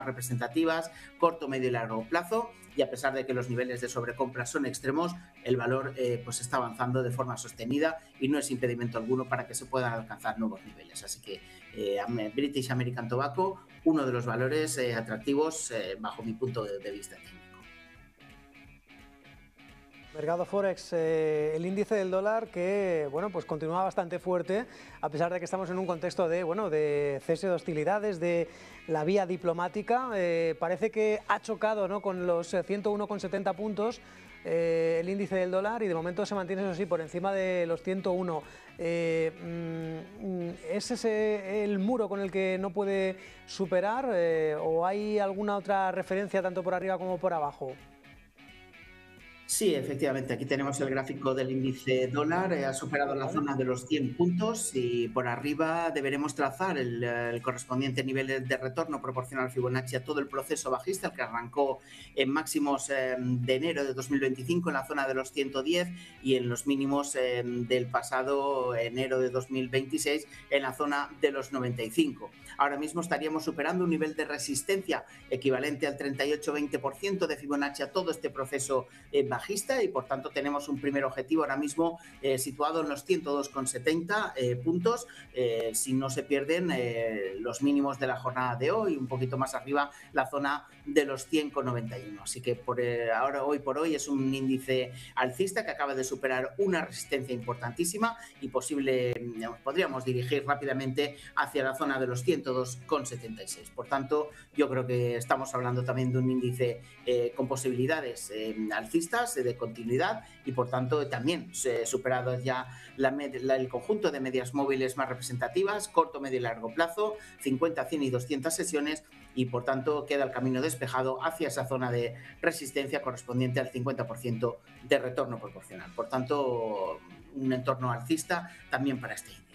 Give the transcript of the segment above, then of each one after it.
representativas, corto, medio y largo plazo, y a pesar de que los niveles de sobrecompra son extremos, el valor pues está avanzando de forma sostenida y no es impedimento alguno para que se puedan alcanzar nuevos niveles. Así que British American Tobacco, uno de los valores atractivos bajo mi punto de vista técnico. Mercado Forex, el índice del dólar que, bueno, pues continúa bastante fuerte, a pesar de que estamos en un contexto de, bueno, de cese de hostilidades, de la vía diplomática. Parece que ha chocado, ¿no?, con los 101,70 puntos el índice del dólar, y de momento se mantiene, eso sí, por encima de los 101. ¿Es ese el muro con el que no puede superar o hay alguna otra referencia tanto por arriba como por abajo? Sí, efectivamente, aquí tenemos el gráfico del índice dólar, ha superado la zona de los 100 puntos y por arriba deberemos trazar el correspondiente nivel de retorno proporcional al Fibonacci a todo el proceso bajista, el que arrancó en máximos de enero de 2025 en la zona de los 110 y en los mínimos del pasado enero de 2026 en la zona de los 95. Ahora mismo estaríamos superando un nivel de resistencia equivalente al 38-20% de Fibonacci a todo este proceso bajista, y por tanto tenemos un primer objetivo ahora mismo situado en los 102,70 puntos si no se pierden los mínimos de la jornada de hoy, un poquito más arriba la zona de los 100,91. Así que ahora, hoy por hoy, es un índice alcista que acaba de superar una resistencia importantísima y podríamos dirigir rápidamente hacia la zona de los 102,76. Por tanto, yo creo que estamos hablando también de un índice con posibilidades alcistas de continuidad y por tanto también superado ya el conjunto de medias móviles más representativas, corto, medio y largo plazo, 50, 100 y 200 sesiones, y por tanto queda el camino despejado hacia esa zona de resistencia correspondiente al 50% de retorno proporcional. Por tanto, un entorno alcista también para este índice.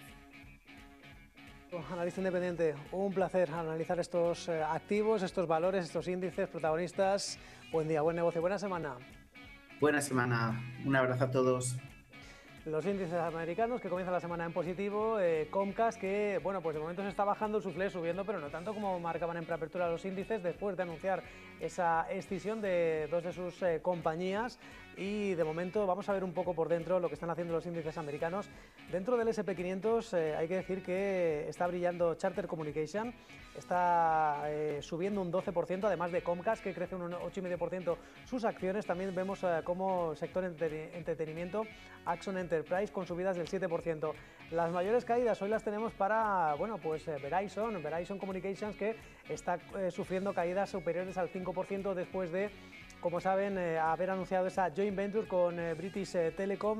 Analista independiente, un placer analizar estos activos, estos valores, estos índices, protagonistas. Buen día, buen negocio, buena semana. Buena semana, un abrazo a todos. Los índices americanos que comienzan la semana en positivo, Comcast que, bueno, pues de momento se está bajando, el soufflé subiendo, pero no tanto como marcaban en preapertura los índices después de anunciar esa escisión de dos de sus compañías. Y de momento vamos a ver un poco por dentro lo que están haciendo los índices americanos. Dentro del SP500 hay que decir que está brillando Charter Communication, está subiendo un 12%, además de Comcast, que crece un 8,5% sus acciones. También vemos como sector entretenimiento, Axon Enterprise, con subidas del 7%. Las mayores caídas hoy las tenemos para, bueno, pues Verizon Communications, que está sufriendo caídas superiores al 5% después de, como saben, haber anunciado esa joint venture con British Telecom,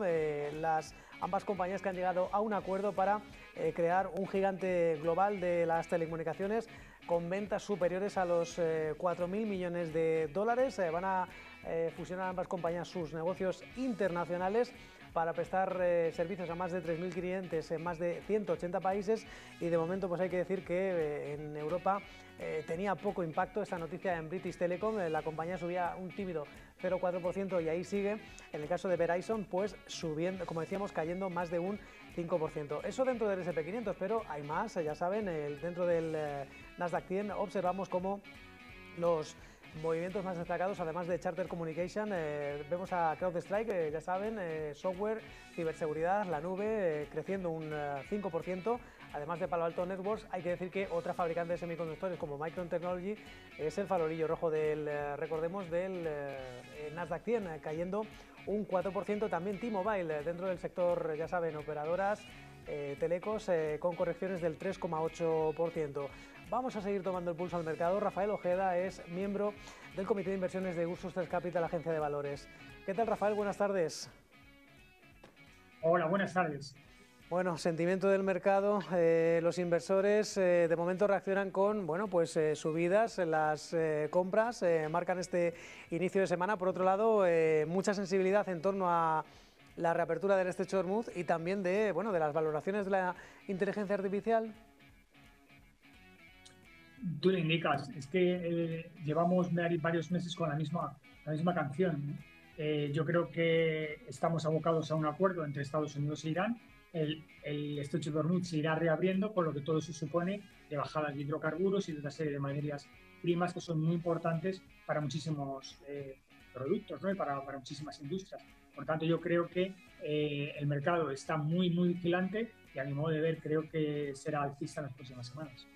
ambas compañías que han llegado a un acuerdo para crear un gigante global de las telecomunicaciones con ventas superiores a los 4.000 millones de dólares. Van a fusionar ambas compañías sus negocios internacionales para prestar servicios a más de 3.000 clientes en más de 180 países, y de momento pues hay que decir que en Europa tenía poco impacto esta noticia en British Telecom. La compañía subía un tímido 0,4% y ahí sigue. En el caso de Verizon, pues subiendo, como decíamos, cayendo más de un 5%. Eso dentro del SP500, pero hay más, ya saben, dentro del Nasdaq 100 observamos cómo los movimientos más destacados, además de Charter Communication, vemos a CrowdStrike, ya saben, software, ciberseguridad, la nube, creciendo un 5%. Además de Palo Alto Networks, hay que decir que otra fabricante de semiconductores como Micron Technology es el farolillo rojo recordemos, del Nasdaq 100, cayendo un 4%. También T-Mobile, dentro del sector, ya saben, operadoras, telecos, con correcciones del 3,8%. Vamos a seguir tomando el pulso al mercado. Rafael Ojeda es miembro del Comité de Inversiones de Ursus Trust Capital, agencia de valores. ¿Qué tal, Rafael? Buenas tardes. Hola, buenas tardes. Bueno, sentimiento del mercado, los inversores de momento reaccionan con, bueno, pues subidas en las compras, marcan este inicio de semana. Por otro lado, mucha sensibilidad en torno a la reapertura del estrecho de Hormuz y también de, bueno, de las valoraciones de la inteligencia artificial. Tú le indicas, es que llevamos varios meses con la misma canción. Yo creo que estamos abocados a un acuerdo entre Estados Unidos e Irán. El estrecho de Hormuz se irá reabriendo, con lo que todo eso supone de bajadas de hidrocarburos y de una serie de materias primas que son muy importantes para muchísimos productos, ¿no? Y para muchísimas industrias. Por tanto, yo creo que el mercado está muy, muy vigilante y a mi modo de ver creo que será alcista en las próximas semanas.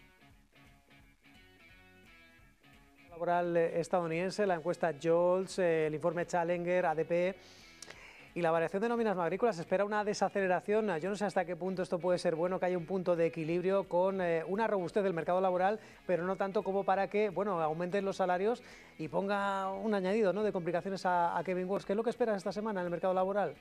Laboral estadounidense, la encuesta JOLTS, el informe Challenger, ADP y la variación de nóminas no agrícolas espera una desaceleración. Yo no sé hasta qué punto esto puede ser bueno, que haya un punto de equilibrio con una robustez del mercado laboral, pero no tanto como para que, bueno, aumenten los salarios y ponga un añadido, ¿no?, de complicaciones a Kevin Walsh. ¿Qué es lo que esperas esta semana en el mercado laboral?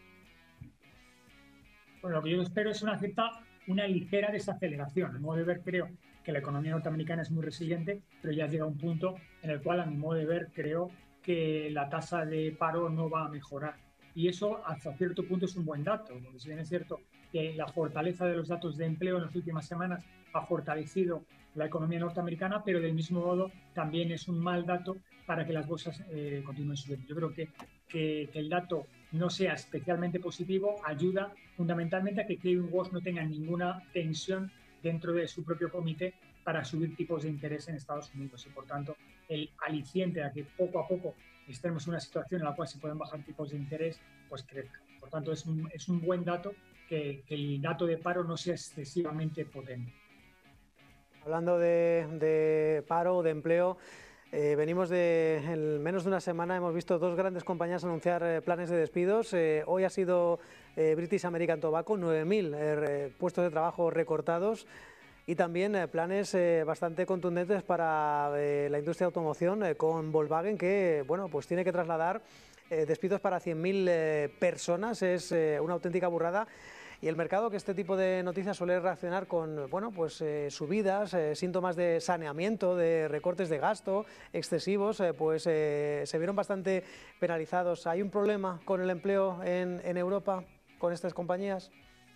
Bueno, lo que yo espero es una ligera desaceleración. A mi modo de ver, creo que la economía norteamericana es muy resiliente, pero ya llega un punto en el cual, a mi modo de ver, creo que la tasa de paro no va a mejorar. Y eso, hasta cierto punto, es un buen dato, porque si bien es cierto que la fortaleza de los datos de empleo en las últimas semanas ha fortalecido la economía norteamericana, pero del mismo modo también es un mal dato para que las bolsas continúen subiendo. Yo creo que el dato no sea especialmente positivo ayuda fundamentalmente a que Kevin Walsh no tenga ninguna tensión dentro de su propio comité para subir tipos de interés en Estados Unidos y, por tanto, el aliciente a que poco a poco estemos en una situación en la cual se pueden bajar tipos de interés, pues crezca. Por tanto, es un buen dato que el dato de paro no sea excesivamente potente. Hablando de paro, de empleo, venimos en menos de una semana, hemos visto dos grandes compañías anunciar planes de despidos. Hoy ha sido British American Tobacco, 9.000 puestos de trabajo recortados. Y también planes bastante contundentes para la industria de automoción con Volkswagen, que bueno, pues tiene que trasladar despidos para 100.000 personas. Es una auténtica burrada. Y el mercado, que este tipo de noticias suele reaccionar con bueno, pues, subidas, síntomas de saneamiento, de recortes de gasto excesivos, pues se vieron bastante penalizados. ¿Hay un problema con el empleo en Europa con estas compañías?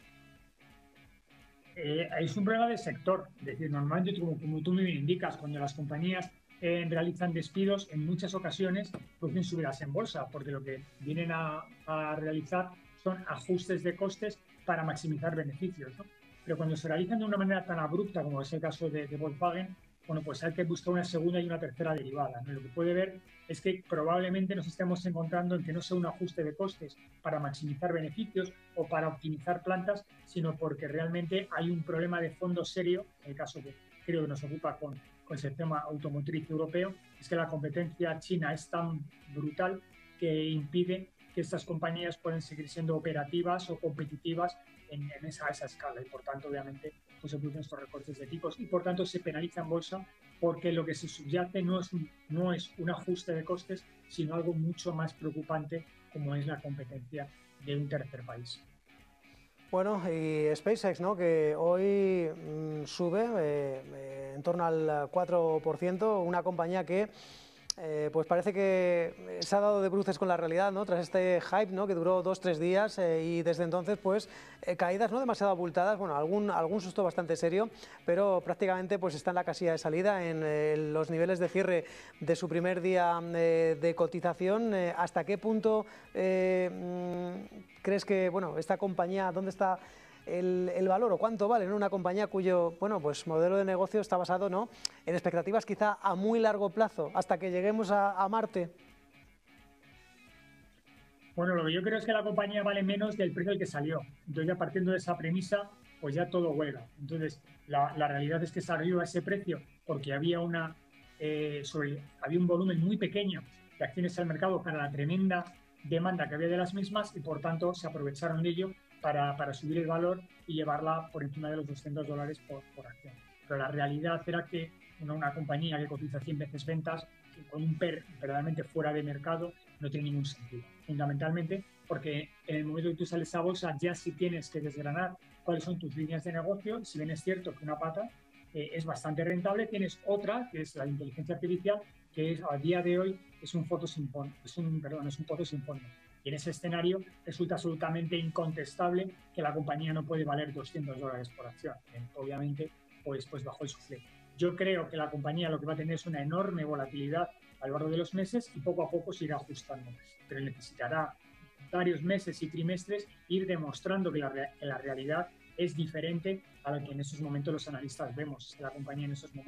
Es un problema del sector. Es decir, normalmente, como tú me indicas, cuando las compañías realizan despidos, en muchas ocasiones producen subidas en bolsa, porque lo que vienen a realizar son ajustes de costes para maximizar beneficios, ¿no? Pero cuando se realizan de una manera tan abrupta, como es el caso de Volkswagen, bueno, pues hay que buscar una segunda y una tercera derivada, ¿no? Lo que puede ver es que probablemente nos estemos encontrando en que no sea un ajuste de costes para maximizar beneficios o para optimizar plantas, sino porque realmente hay un problema de fondo serio, en el caso que creo que nos ocupa con el sistema automotriz europeo, es que la competencia china es tan brutal que impide que estas compañías puedan seguir siendo operativas o competitivas en esa escala y por tanto obviamente pues se producen estos recortes de tipos y por tanto se penaliza en bolsa porque lo que se subyace no es un ajuste de costes, sino algo mucho más preocupante como es la competencia de un tercer país. Bueno, y SpaceX, ¿no?, que hoy sube en torno al 4%, una compañía que pues parece que se ha dado de bruces con la realidad, ¿no?, tras este hype, ¿no?, que duró 2-3 días y desde entonces pues caídas no demasiado abultadas, bueno, algún susto bastante serio, pero prácticamente pues está en la casilla de salida, en los niveles de cierre de su primer día de cotización. ¿Hasta qué punto crees que, bueno, esta compañía, dónde está el valor o cuánto vale, ¿no?, una compañía cuyo bueno, pues modelo de negocio está basado, ¿no?, en expectativas quizá a muy largo plazo, hasta que lleguemos a Marte? Bueno, lo que yo creo es que la compañía vale menos del precio al que salió. Entonces, ya partiendo de esa premisa, pues ya todo huelga. Entonces, la realidad es que salió a ese precio porque había había un volumen muy pequeño de acciones al mercado para la tremenda demanda que había de las mismas y, por tanto, se aprovecharon de ello para subir el valor y llevarla por encima de los $200 por acción. Pero la realidad era que una compañía que cotiza 100 veces ventas, con un PER verdaderamente fuera de mercado, no tiene ningún sentido. Fundamentalmente porque en el momento que tú sales a bolsa ya sí tienes que desgranar cuáles son tus líneas de negocio. Si bien es cierto que una pata es bastante rentable, tienes otra, que es la inteligencia artificial, que a día de hoy es un fondo sin fondo. Es un pozo sin fondo. Y en ese escenario resulta absolutamente incontestable que la compañía no puede valer $200 por acción. Obviamente, pues bajo el suflé. Yo creo que la compañía lo que va a tener es una enorme volatilidad a lo largo de los meses y poco a poco se irá ajustando. Pero necesitará varios meses y trimestres ir demostrando que la realidad es diferente a lo que en esos momentos los analistas vemos. La compañía en esos momentos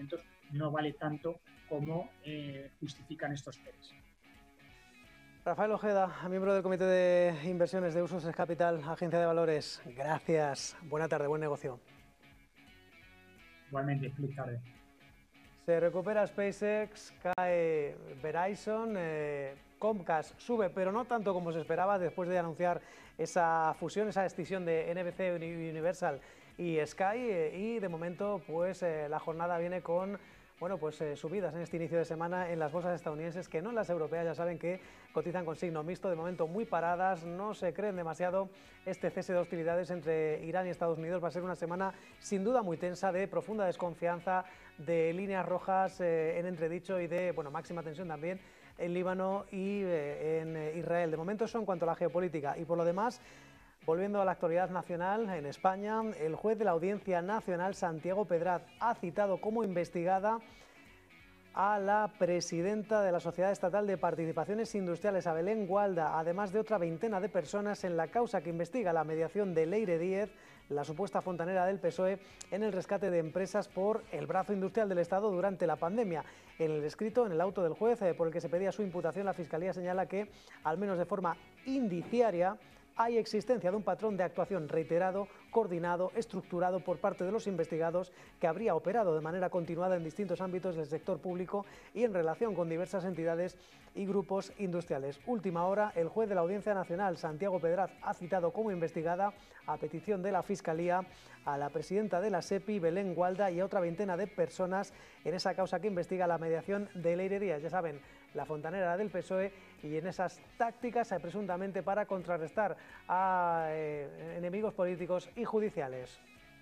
no vale tanto como justifican estos PERs. Rafael Ojeda, miembro del Comité de Inversiones de Usos Capital, Agencia de Valores. Gracias. Buena tarde, buen negocio. Igualmente, feliz tarde. Se recupera SpaceX, cae Verizon, Comcast sube, pero no tanto como se esperaba después de anunciar esa fusión, esa escisión de NBC, Universal y Sky. Y de momento, pues la jornada viene con subidas en este inicio de semana en las bolsas estadounidenses, que no en las europeas, ya saben que cotizan con signo mixto, de momento muy paradas, no se creen demasiado este cese de hostilidades entre Irán y Estados Unidos. Va a ser una semana sin duda muy tensa, de profunda desconfianza, de líneas rojas en entredicho y de máxima tensión también en Líbano y en Israel. De momento eso en cuanto a la geopolítica, y por lo demás, volviendo a la actualidad nacional, en España, el juez de la Audiencia Nacional, Santiago Pedraz, ha citado como investigada a la presidenta de la Sociedad Estatal de Participaciones Industriales, a Belén Gualda, además de otra veintena de personas en la causa que investiga la mediación de Leire Díez, la supuesta fontanera del PSOE, en el rescate de empresas por el brazo industrial del Estado durante la pandemia. En el escrito, en el auto del juez por el que se pedía su imputación, la Fiscalía señala que, al menos de forma indiciaria, hay existencia de un patrón de actuación reiterado, coordinado, estructurado por parte de los investigados, que habría operado de manera continuada en distintos ámbitos del sector público y en relación con diversas entidades y grupos industriales. Última hora, el juez de la Audiencia Nacional, Santiago Pedraz, ha citado como investigada, a petición de la Fiscalía, a la presidenta de la SEPI, Belén Gualda, y a otra veintena de personas en esa causa que investiga la mediación de Leire Díez. Ya saben, la fontanera del PSOE, y en esas tácticas presuntamente para contrarrestar a enemigos políticos y judiciales.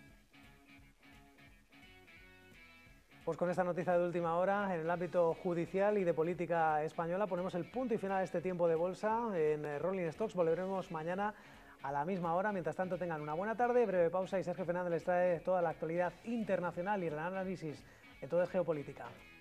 Pues con esta noticia de última hora, en el ámbito judicial y de política española, ponemos el punto y final a este tiempo de bolsa en Rolling Stocks. Volveremos mañana a la misma hora. Mientras tanto, tengan una buena tarde, breve pausa, y Sergio Fernández les trae toda la actualidad internacional y el análisis en Todo es Geopolítica.